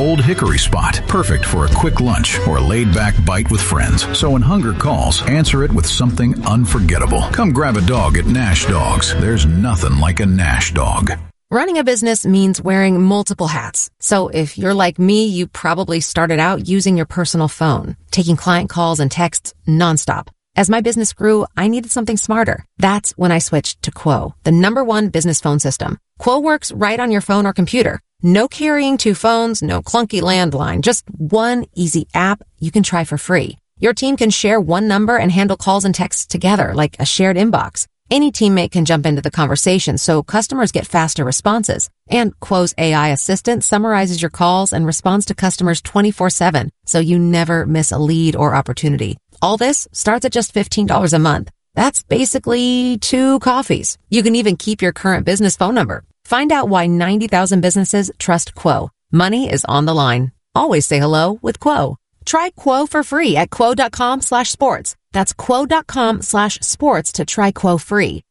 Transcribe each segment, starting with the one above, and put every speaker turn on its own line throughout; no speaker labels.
Old Hickory Spot, perfect for a quick lunch or a laid-back bite with friends. So when hunger calls, answer it with something unforgettable. Come grab a dog at Nash Dogs. There's nothing like a Nash dog.
Running a business means wearing multiple hats. So if you're like me, you probably started out using your personal phone, taking client calls and texts nonstop. As my business grew, I needed something smarter. That's when I switched to Quo, the #1 business phone system. Quo works right on your phone or computer. No carrying 2 phones, no clunky landline, just one easy app you can try for free. Your team can share one number and handle calls and texts together like a shared inbox. Any teammate can jump into the conversation, so customers get faster responses. And Quo's AI assistant summarizes your calls and responds to customers 24/7, so you never miss a lead or opportunity. All this starts at just $15 a month. That's basically 2 coffees. You can even keep your current business phone number. Find out why 90,000 businesses trust Quo. Money is on the line. Always say hello with Quo. Try Quo for free at quo.com/sports. That's quo.com/sports to try Quo free.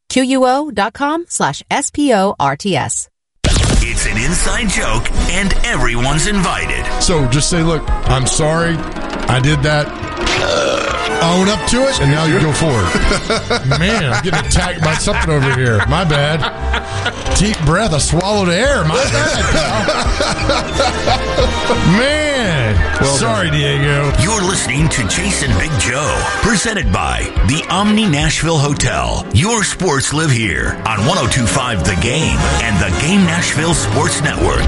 QUO.com/SPORTS.
It's an inside joke and everyone's invited.
So just say, look, I'm sorry. I did that. Own up to it, and now you go forward. Man, I'm getting attacked by something over here. My bad. Deep breath. I swallowed air. My bad, pal. Man. Well, sorry, Diego.
You're listening to Jason Big Joe, presented by the Omni Nashville Hotel. Your sports live here on 102.5 The Game and the Game Nashville Sports Network.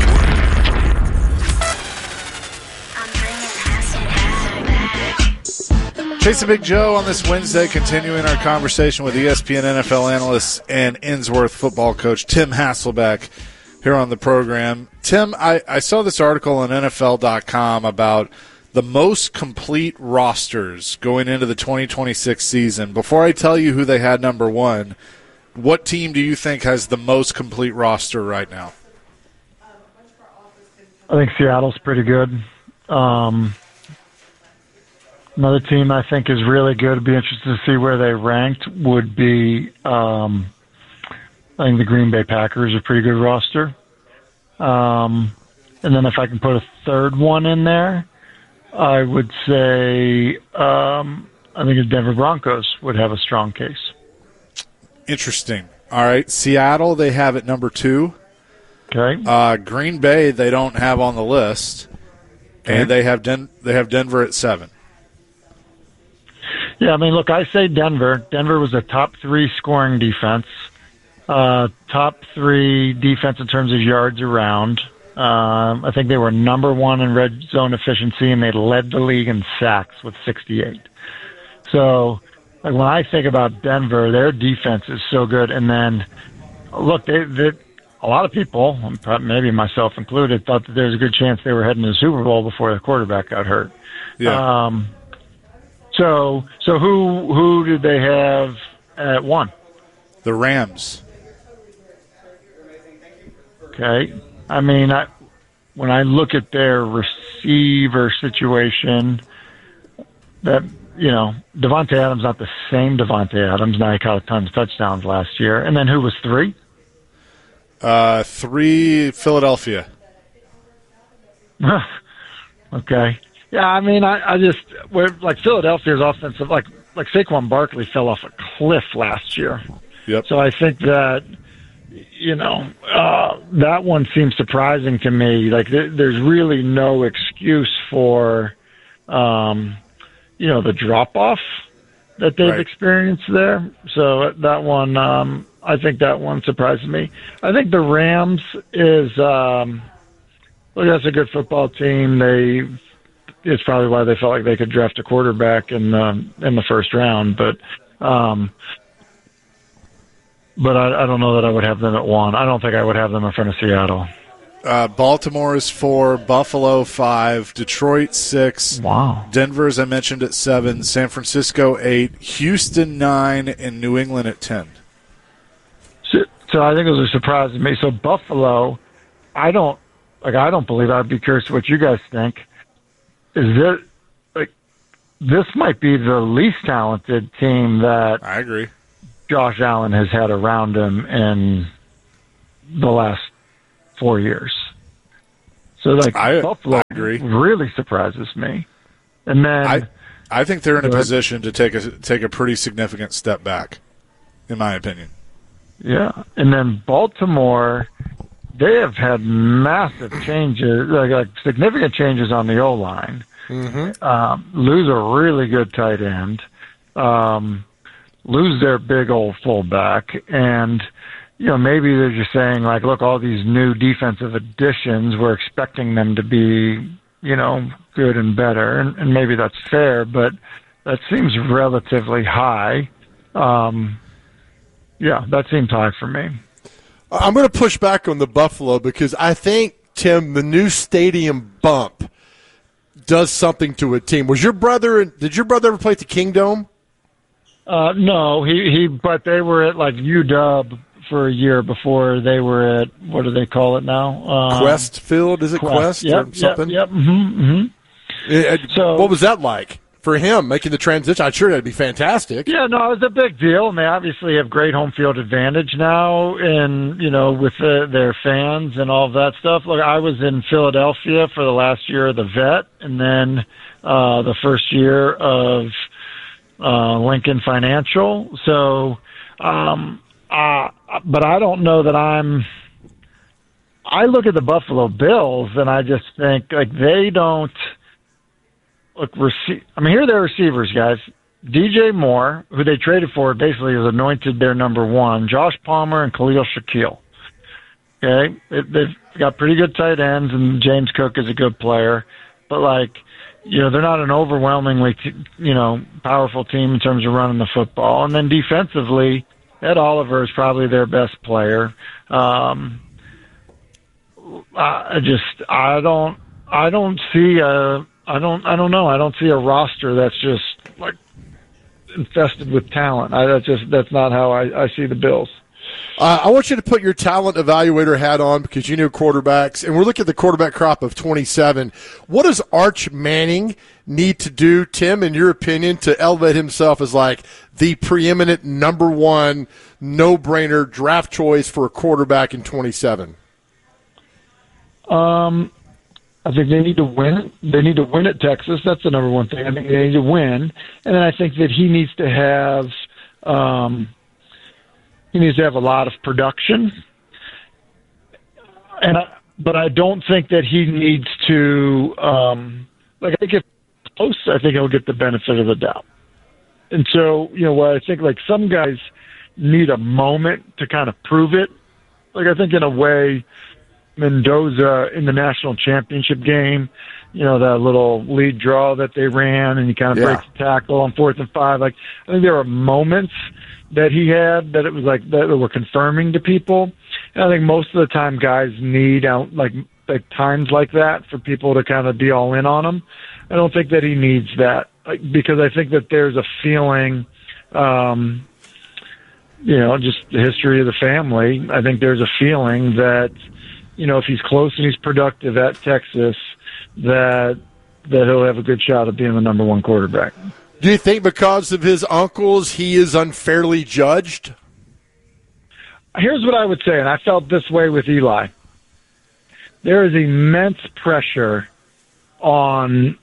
Jason Big Joe on this Wednesday, continuing our conversation with ESPN NFL analyst and Innsworth football coach Tim Hasselbeck here on the program. Tim, I saw this article on NFL.com about the most complete rosters going into the 2026 season. Before I tell you who they had number 1, what team do you think has the most complete roster right now?
I think Seattle's pretty good. Another team I think is really good. I'd be interested to see where they ranked would be, I think the Green Bay Packers are a pretty good roster. And then if I can put a third one in there, I would say I think the Denver Broncos would have a strong case.
Interesting. All right, Seattle, they have it number 2.
Okay.
Green Bay, they don't have on the list. Okay. And they have Denver at 7.
Yeah, I mean, look, I say Denver. Denver was a top 3 scoring defense, top 3 defense in terms of yards around. I think they were number 1 in red zone efficiency, and they led the league in sacks with 68. So, like, when I think about Denver, their defense is so good. And then, look, a lot of people, maybe myself included, thought that there was a good chance they were heading to the Super Bowl before the quarterback got hurt.
Yeah.
So who did they have at 1?
The Rams.
Okay. I mean, when I look at their receiver situation, that, Devontae Adams not the same Devontae Adams. Now he caught a ton of touchdowns last year. And then who was 3?
3, Philadelphia.
Okay. Yeah, I mean, I just Philadelphia's offensive, like Saquon Barkley fell off a cliff last year.
Yep.
So I think that, that one seems surprising to me. Like, there's really no excuse for, the drop-off that they've experienced there. So that one, I think that one surprises me. I think the Rams is, that's a good football team. It's probably why they felt like they could draft a quarterback in the first round, but I don't know that I would have them at 1. I don't think I would have them in front of Seattle.
Baltimore is 4, Buffalo 5, Detroit 6.
Wow.
Denver, as I mentioned, at 7, San Francisco 8, Houston 9, and New England at 10.
So I think those are surprising me. So Buffalo, I don't believe. I'd be curious what you guys think. This might be the least talented team that
I agree
Josh Allen has had around him in the last 4 years. So, Buffalo
I agree.
really surprises me. And then
I think they're in a position to take a pretty significant step back, in my opinion.
Yeah, and then Baltimore, they have had massive changes, like significant changes on the O-line.
Mm-hmm.
Lose a really good tight end. Lose their big old fullback, and maybe they're just saying look, all these new defensive additions, we're expecting them to be good and better, and maybe that's fair, but that seems relatively high. Yeah, that seems high for me.
I'm going to push back on the Buffalo because I think, Tim, the new stadium bump does something to a team. Did your brother ever play at the Kingdome?
No, but they were at UW for a year before they were at, what do they call it now?
Quest Field, is it Quest
yep,
or something?
Yep. Mm-hmm.
So, what was that like for him making the transition? I'm sure that'd be fantastic.
Yeah, no, it was a big deal, and they obviously have great home field advantage now, and with their fans and all of that stuff. Look, I was in Philadelphia for the last year of the Vet, and then the first year of Lincoln Financial. So, but I don't know that I look at the Buffalo Bills, and I just think they don't. Look, here are their receivers, guys. DJ Moore, who they traded for, basically is anointed their number one. Josh Palmer and Khalil Shaquille. Okay, they've got pretty good tight ends, and James Cook is a good player. But they're not an overwhelmingly powerful team in terms of running the football. And then defensively, Ed Oliver is probably their best player. I don't see a roster that's just infested with talent. That's not how I see the Bills.
I want you to put your talent evaluator hat on because you know quarterbacks, and we're looking at the quarterback crop of 27. What does Arch Manning need to do, Tim, in your opinion, to elevate himself as the preeminent number one, no-brainer draft choice for a quarterback in 27?
I think they need to win. They need to win at Texas. That's the number one thing. I think they need to win, and then I think that he needs to have a lot of production. But I don't think that he needs to. I think if close, I think he'll get the benefit of the doubt. And so, what I think some guys need a moment to kind of prove it. I think in a way, Mendoza in the national championship game, that little lead draw that they ran, and he kind of breaks the tackle on 4th and 5. I think there were moments that he had that it was that were confirming to people. And I think most of the time guys need times like that for people to kind of be all in on him. I don't think that he needs that because I think that there's a feeling, just the history of the family. I think there's a feeling that, if he's close and he's productive at Texas, that he'll have a good shot at being the number one quarterback.
Do you think because of his uncles he is unfairly judged?
Here's what I would say, and I felt this way with Eli. There is immense pressure on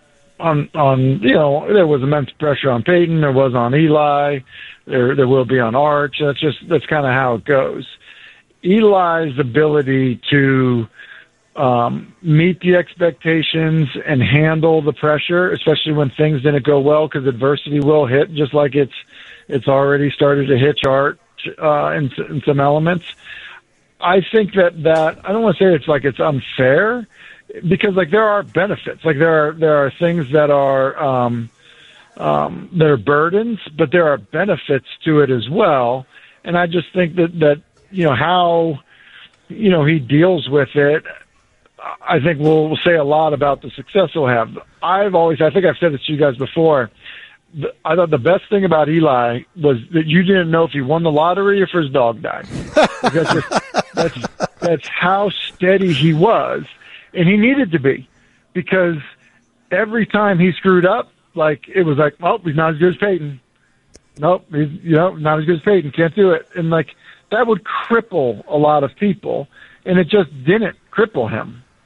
there was immense pressure on Peyton, there was on Eli, there will be on Arch. That's kind of how it goes. Eli's ability to meet the expectations and handle the pressure, especially when things didn't go well, because adversity will hit, just like it's already started to hit Arch in some elements. I think that I don't want to say it's unfair, because there are benefits. There are things that are burdens, but there are benefits to it as well. And I just think that how he deals with it, I think will say a lot about the success he'll have. I think I've said this to you guys before. I thought the best thing about Eli was that you didn't know if he won the lottery or if his dog died. Because that's how steady he was, and he needed to be, because every time he screwed up, it was well, he's not as good as Peyton. Nope, he's not as good as Peyton. Can't do it, and that would cripple a lot of people, and it just didn't cripple him.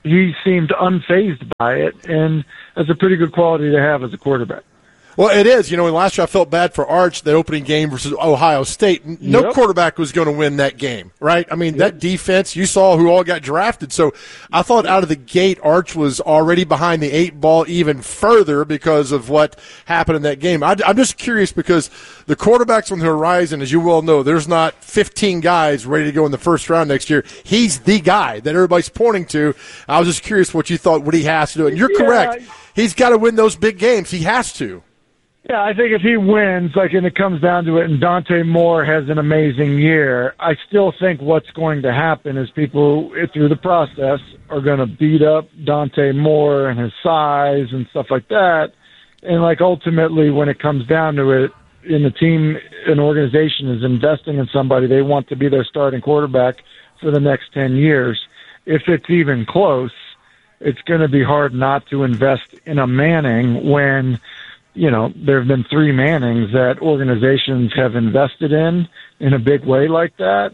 he seemed unfazed by it, and that's a pretty good quality to have as a quarterback.
Well, it is. You know, last year I felt bad for Arch, the opening game versus Ohio State. No quarterback was going to win that game, right? I mean, that defense, you saw who all got drafted. So I thought out of the gate, Arch was already behind the 8 ball even further because of what happened in that game. I'm just curious because the quarterbacks on the horizon, as you well know, there's not 15 guys ready to go in the first round next year. He's the guy that everybody's pointing to. I was just curious what you thought, what he has to do. And you're correct. He's got to win those big games. He has to.
Yeah, I think if he wins, and it comes down to it, and Dante Moore has an amazing year, I still think what's going to happen is people, through the process, are going to beat up Dante Moore and his size and stuff like that. And, ultimately, when it comes down to it, in the team, an organization is investing in somebody, they want to be their starting quarterback for the next 10 years. If it's even close, it's going to be hard not to invest in a Manning when – there have been 3 Mannings that organizations have invested in a big way like that,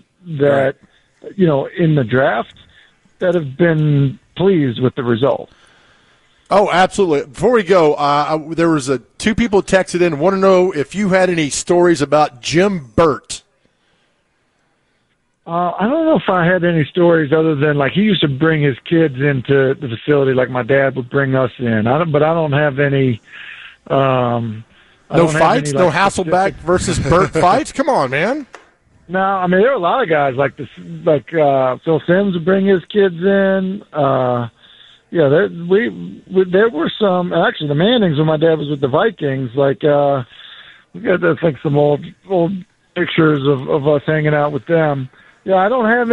in the draft, that have been pleased with the result.
Oh, absolutely. Before we go, there was 2 people texted in. Want to know if you had any stories about Jim Burt.
I don't know if I had any stories other than, he used to bring his kids into the facility like my dad would bring us in. But I don't have any...
no fights? No Hasselbeck versus Burt fights? Come on, man.
No, I mean, there are a lot of guys Phil Simms would bring his kids in. There were some, actually the Mannings when my dad was with the Vikings, we got some old pictures of us hanging out with them. Yeah, I don't have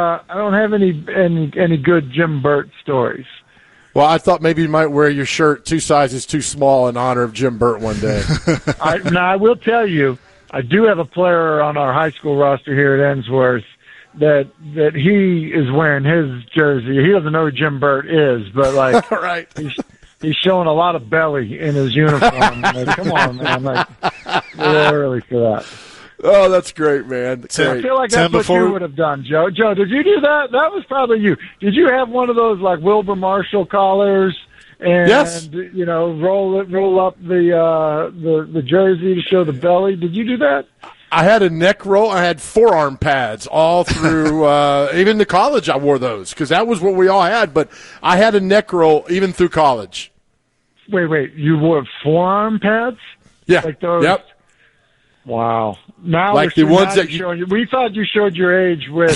any good Jim Burt stories.
Well, I thought maybe you might wear your shirt 2 sizes too small in honor of Jim Burt one day.
I will tell you, I do have a player on our high school roster here at Ensworth that he is wearing his jersey. He doesn't know who Jim Burt is, but
right.
He's showing a lot of belly in his uniform. Come on, man! A little early for that.
Oh, that's great, man.
I feel like that's what you would have done, Joe. Joe, did you do that? That was probably you. Did you have one of those Wilbur Marshall collars and
yes.
roll up the jersey to show the belly? Did you do that?
I had a neck roll. I had forearm pads all through. Even to college, I wore those because that was what we all had. But I had a neck roll even through college.
Wait! You wore forearm pads?
Yeah.
Like those?
Yep.
Wow. Now
the ones that
we thought you showed your age with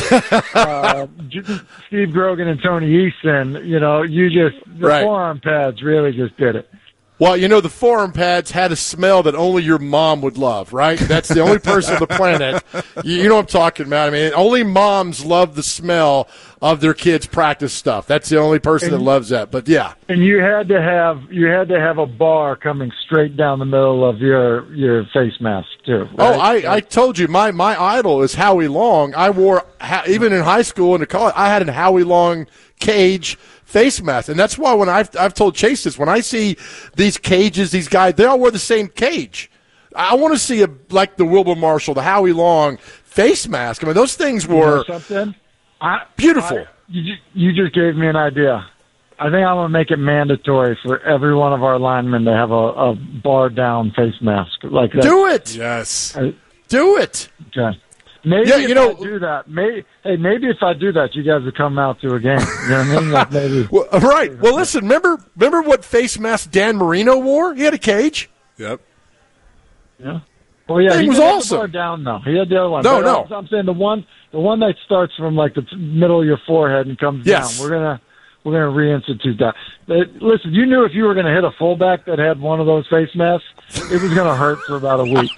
Steve Grogan and Tony Easton. Forearm pads really just did it.
Well, the forearm pads had a smell that only your mom would love, right? That's the only person on the planet. You know what I'm talking about. I mean, only moms love the smell of their kids' practice stuff. That's the only person that loves that. But yeah.
And you had to have a bar coming straight down the middle of your face mask too. Right?
Oh, I told you my idol is Howie Long. I wore even in high school and in college. I had a Howie Long cage face mask, and that's why when I've told Chase this, when I see these cages, these guys, they all wear the same cage. I want to see the Wilbur Marshall, the Howie Long face mask. I mean, those things were beautiful.
You just gave me an idea. I think I'm going to make it mandatory for every one of our linemen to have a bar down face mask like that.
Do it.
Yes.
Do it.
Okay. Maybe I do that. Maybe if I do that, you guys would come out to a game. You know what I mean? Maybe.
Well, right. Well, listen. Remember what face mask Dan Marino wore? He had a cage.
Yep.
Yeah. Well, yeah.
He was awesome.
The bar down though. He had the other one.
No.
I'm saying the one that starts from the middle of your forehead and comes down. We're gonna reinstitute that. But listen, you knew if you were going to hit a fullback that had one of those face masks, it was going to hurt for about a week.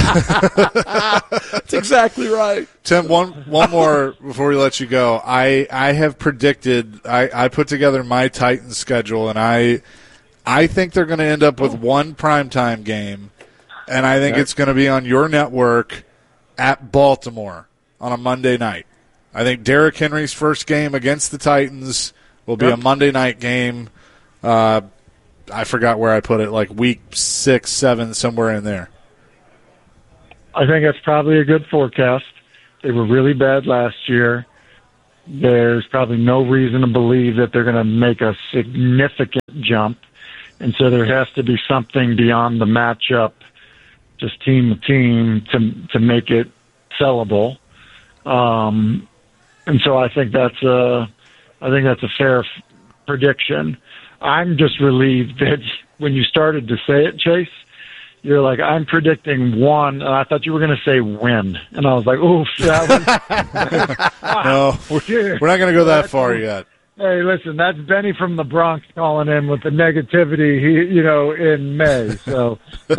That's exactly right.
Tim, one more before we let you go. I have predicted. I put together my Titans schedule, and I think they're going to end up with one primetime game, and I think it's going to be on your network at Baltimore on a Monday night. I think Derrick Henry's first game against the Titans will be a Monday night game. I forgot where I put it, week 6, 7, somewhere in there.
I think that's probably a good forecast. They were really bad last year. There's probably no reason to believe that they're going to make a significant jump. And so there has to be something beyond the matchup, just team to team, to make it sellable. And so I think that's a fair prediction. I'm just relieved that when you started to say it, Chase, you're like, I'm predicting one, and I thought you were going to say win. And I was like, oof, that one.
No, we're not going to go that far yet.
Hey, listen, that's Benny from the Bronx calling in with the negativity, in May. So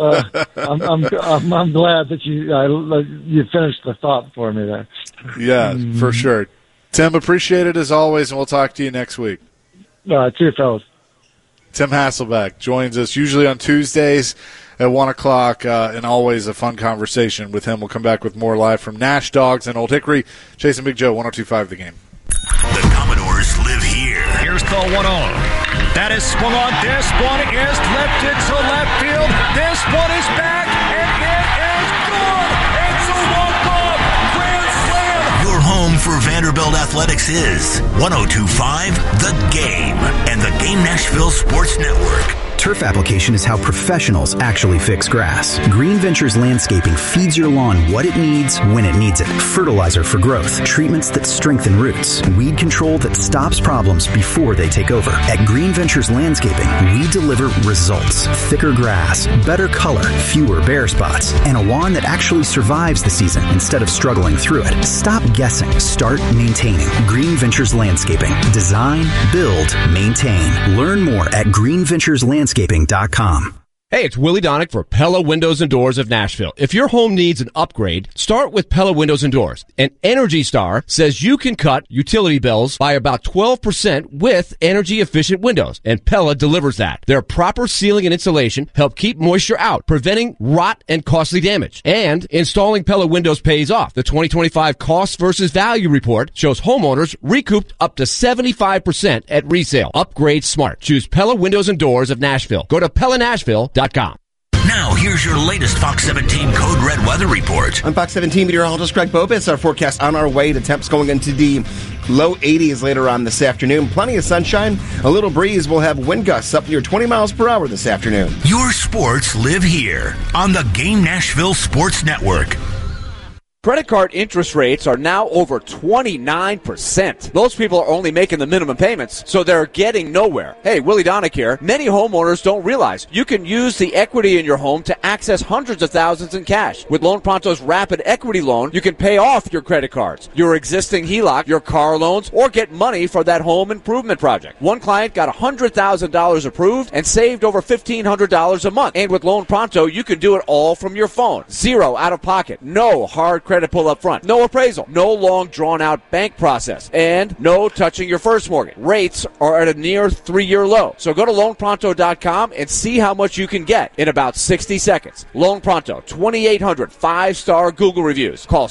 I'm glad that you finished the thought for me there.
Yeah, for sure. Tim, appreciate it as always, and we'll talk to you next week.
See you, fellas.
Tim Hasselbeck joins us usually on Tuesdays at 1 o'clock, and always a fun conversation with him. We'll come back with more live from Nash Dogs and Old Hickory. Chase and Big Joe, 102.5 The Game.
The Commodores live here.
Here's the 1-0. That is swung on. This one is lifted to left field. This one is back, and it is good. It's a walk-off grand slam.
Your home for Vanderbilt Athletics is 102.5 The Game and the Game Nashville Sports Network.
Turf application is how professionals actually fix grass. Green Ventures Landscaping feeds your lawn what it needs when it needs it. Fertilizer for growth, treatments that strengthen roots, weed control that stops problems before they take over. At Green Ventures Landscaping, we deliver results. Thicker grass, better color, fewer bare spots, and a lawn that actually survives the season instead of struggling through it. Stop guessing. Start maintaining. Green Ventures Landscaping. Design, build, maintain. Learn more at greenventureslandscaping.com.
Hey, it's Willie Donick for Pella Windows and Doors of Nashville. If your home needs an upgrade, start with Pella Windows and Doors. And Energy Star says you can cut utility bills by about 12% with energy-efficient windows, and Pella delivers that. Their proper sealing and insulation help keep moisture out, preventing rot and costly damage. And installing Pella windows pays off. The 2025 Cost versus Value Report shows homeowners recouped up to 75% at resale. Upgrade smart. Choose Pella Windows and Doors of Nashville. Go to PellaNashville.com.
Now, here's your latest Fox 17 Code Red weather report.
I'm Fox 17 meteorologist Greg Bobis. Our forecast on our way to temps going into the low 80s later on this afternoon. Plenty of sunshine, a little breeze. We'll have wind gusts up near 20 miles per hour this afternoon.
Your sports live here on the Game Nashville Sports Network.
Credit card interest rates are now over 29%. Those people are only making the minimum payments, so they're getting nowhere. Hey, Willie Donick here. Many homeowners don't realize you can use the equity in your home to access hundreds of thousands in cash. With Loan Pronto's Rapid Equity Loan, you can pay off your credit cards, your existing HELOC, your car loans, or get money for that home improvement project. One client got $100,000 approved and saved over $1,500 a month. And with Loan Pronto, you can do it all from your phone. Zero out of pocket. No hard credit pull up front. No appraisal. No long drawn-out bank process. And no touching your first mortgage. Rates are at a near 3-year low. So go to loanpronto.com and see how much you can get in about 60 seconds. Loan Pronto, 2,800 5-star Google reviews. Call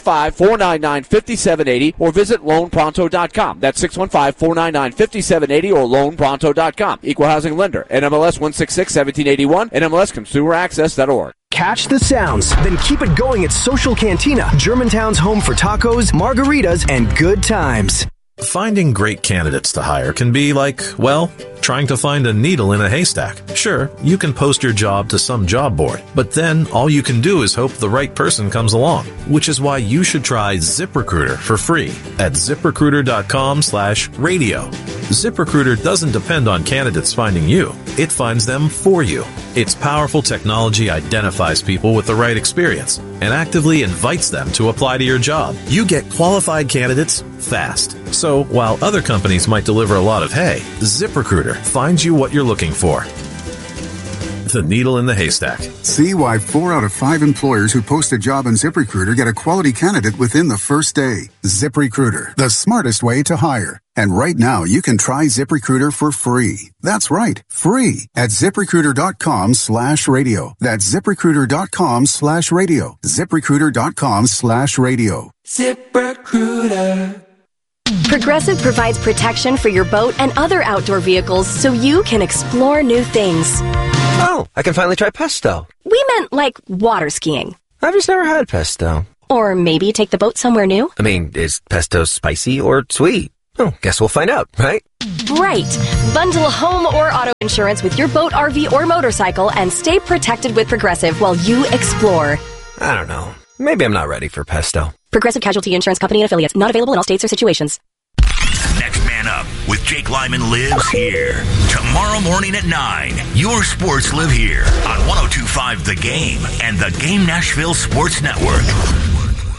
615-499-5780 or visit loanpronto.com. That's 615-499-5780 or loanpronto.com. Equal housing lender. NMLS 166-1781. NMLSconsumeraccess.org.
Catch the sounds, then keep it going at Social Cantina, Germantown's home for tacos, margaritas, and good times.
Finding great candidates to hire can be like, well, trying to find a needle in a haystack. Sure, you can post your job to some job board, but then all you can do is hope the right person comes along, which is why you should try ZipRecruiter for free at ZipRecruiter.com/radio. ZipRecruiter doesn't depend on candidates finding you. It finds them for you. Its powerful technology identifies people with the right experience and actively invites them to apply to your job. You get qualified candidates fast. So while other companies might deliver a lot of hay, ZipRecruiter finds you what you're looking for. The needle in the haystack.
See why 4 out of 5 employers who post a job on ZipRecruiter get a quality candidate within the first day. ZipRecruiter, the smartest way to hire. And right now, you can try ZipRecruiter for free. That's right, free at ZipRecruiter.com/radio. That's ZipRecruiter.com/radio. ZipRecruiter.com/radio.
ZipRecruiter. Progressive provides protection for your boat and other outdoor vehicles so you can explore new things.
Oh, I can finally try Pesto.
We meant like water skiing.
I've just never had Pesto.
Or maybe take the boat somewhere new?
I mean, is pesto spicy or sweet? Oh, guess we'll find out, right?
Right. Bundle home or auto insurance with your boat, RV, or motorcycle and stay protected with Progressive while you explore.
I don't know. Maybe I'm not ready for pesto.
Progressive Casualty Insurance Company and Affiliates. Not available in all states or situations.
Next Man Up with Jake Lyman lives here. Tomorrow morning at 9. Your sports live here on 102.5 The Game and the Game Nashville Sports Network.